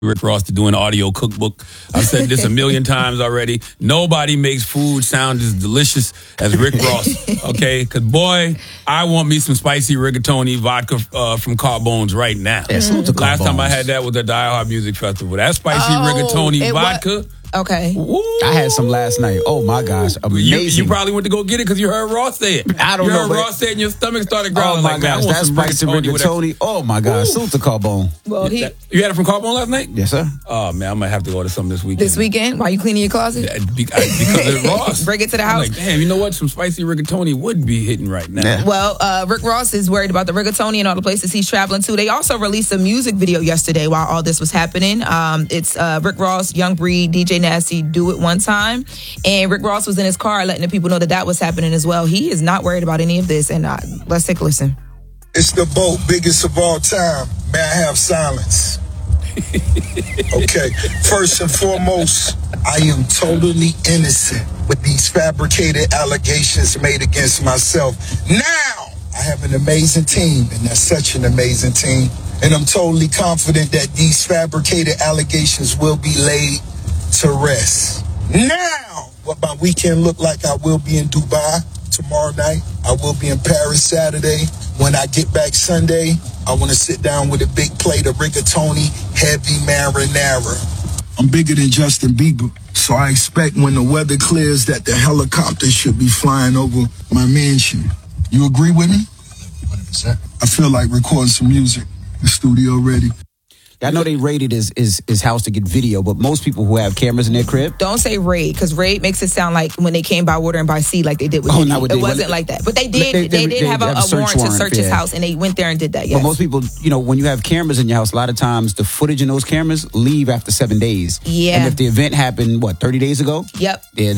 Rick Ross to do an audio cookbook. I've said this a million times already. Nobody makes food sound as delicious as Rick Ross, okay? Because, boy, I want me some spicy rigatoni vodka from Carbone's right now. Yeah, last time I had that was at the Die Hard Music Festival. That spicy rigatoni vodka. Okay. Woo. I had some last night. Oh, my gosh. Amazing. You probably went to go get it because you heard Ross say it. I don't know. You heard Ross say it and your stomach started growling. Oh, my gosh. That spicy rigatoni. Oh, my gosh. Salute to Carbone. Well, you had it from Carbone last night? Yes, sir. Oh, man, I might have to order something this weekend. This weekend? While you cleaning your closet? Yeah, because of Ross. Bring it to the house. I'm like, damn, you know what? Some spicy rigatoni would be hitting right now. Yeah. Well, Rick Ross is worried about the rigatoni and all the places he's traveling to. They also released a music video yesterday while all this was happening. It's Rick Ross, Young Breed, DJ Nasty, Do It One Time. And Rick Ross was in his car letting the people know that was happening as well. He is not worried about any of this. And let's take a listen. It's the boat, biggest of all time. May I have silence? Okay, first and foremost, I am totally innocent with these fabricated allegations made against myself. Now, I have an amazing team, and that's such an amazing team. And I'm totally confident that these fabricated allegations will be laid to rest. Now, what my weekend look like, I will be in Dubai tomorrow night. I will be in Paris Saturday. When I get back Sunday, I want to sit down with a big plate of rigatoni, heavy marinara. I'm bigger than Justin Bieber, so I expect when the weather clears that the helicopter should be flying over my mansion. You agree with me? 100%. I feel like recording some music. The studio ready. I know they raided his house to get video, but most people who have cameras in their crib. Don't say raid, because raid makes it sound like when they came by water and by sea, like they did with It wasn't like that. But they did have a warrant to search his house, and they went there and did that, yes. But most people, when you have cameras in your house, a lot of times the footage in those cameras leave after 7 days. Yeah. And if the event happened, 30 days ago? Yep. Yeah,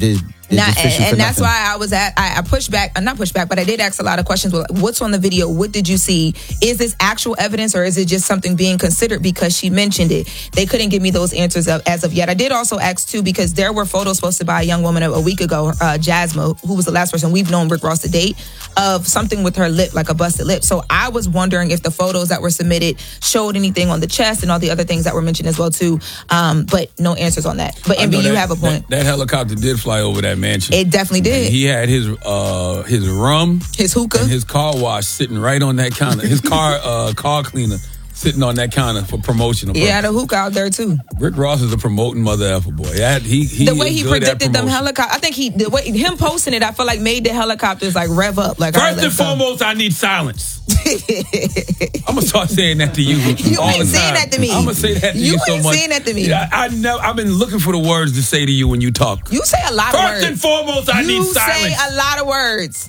and that's why I pushed back, not pushed back, but I did ask a lot of questions. What's on the video? What did you see? Is this actual evidence, or is it just something being considered because she mentioned it? They couldn't give me those answers as of yet. I did also ask too, because there were photos posted by a young woman a week ago, Jasmine, who was the last person we've known Rick Ross to date, of something with her lip, like a busted lip. So I was wondering if the photos that were submitted showed anything on the chest and all the other things that were mentioned as well too. But no answers on that. But MB, you have a point. That helicopter did fly over that mansion. It definitely did. And he had his rum, his hookah, and his car wash sitting right on that counter. His car cleaner sitting on that counter for promotional purposes. He had a hookah out there too. Rick Ross is a promoting mother effer boy. The way he predicted them helicopters, I think him posting it, I feel like made the helicopters like rev up. Like, first and foremost, I need silence. I'm gonna start saying that to you. You all ain't the time. saying that to me. I'm gonna say that to you so much. You ain't saying that to me. I've been looking for the words to say to you when you talk. You say a lot of words. First and foremost, I need silence. You say a lot of words.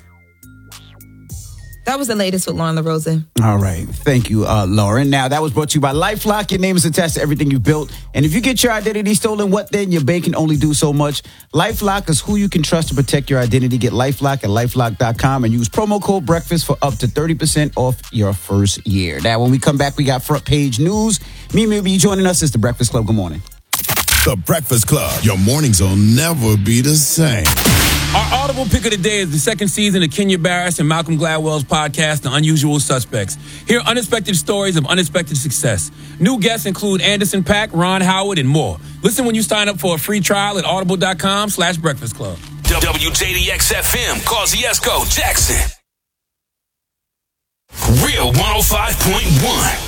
That was the latest with Lauren LaRosa. All right. Thank you, Lauren. Now, that was brought to you by LifeLock. Your name is attached to everything you built. And if you get your identity stolen, what then? Your bank can only do so much. LifeLock is who you can trust to protect your identity. Get LifeLock at LifeLock.com and use promo code BREAKFAST for up to 30% off your first year. Now, when we come back, we got front page news. Mimi will be joining us. It's The Breakfast Club. Good morning. The Breakfast Club. Your mornings will never be the same. Our audible pick of the day is the second season of Kenya Barris and Malcolm Gladwell's podcast, The Unusual Suspects. Hear unexpected stories of unexpected success. New guests include Anderson .Paak, Ron Howard, and more. Listen when you sign up for a free trial at audible.com/Breakfast Club. WJDX-FM, Kosciuszko, Jackson. Real 105.1.